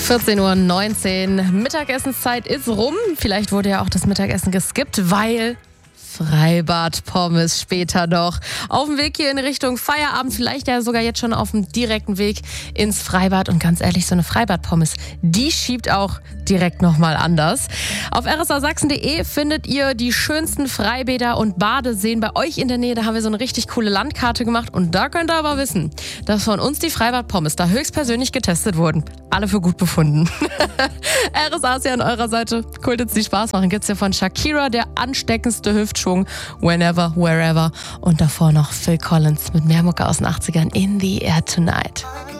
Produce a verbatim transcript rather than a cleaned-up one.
vierzehn Uhr neunzehn, Mittagessenszeit ist rum. Vielleicht wurde ja auch das Mittagessen geskippt, weil Freibad-Pommes später noch. Auf dem Weg hier in Richtung Feierabend, vielleicht ja sogar jetzt schon auf dem direkten Weg ins Freibad. Und ganz ehrlich, so eine Freibad-Pommes, die schiebt auch direkt nochmal anders. Auf r s a sachsen punkt d e findet ihr die schönsten Freibäder und Badeseen bei euch in der Nähe. Da haben wir so eine richtig coole Landkarte gemacht. Und da könnt ihr aber wissen, dass von uns die Freibad-Pommes da höchstpersönlich getestet wurden. Alle für gut befunden. R S A ist ja an eurer Seite. Kultets, die Spaß machen, gibt's ja von Shakira, der ansteckendste Hüftschwung. Whenever, wherever. Und davor noch Phil Collins mit mehr Mucke aus den achtzigern. In the Air Tonight.